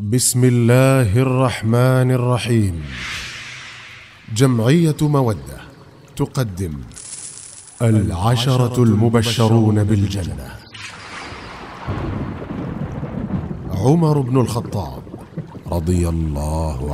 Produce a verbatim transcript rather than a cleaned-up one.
بسم الله الرحمن الرحيم. جمعية مودة تقدم العشرة المبشرون بالجنة. عمر بن الخطاب رضي الله عنه.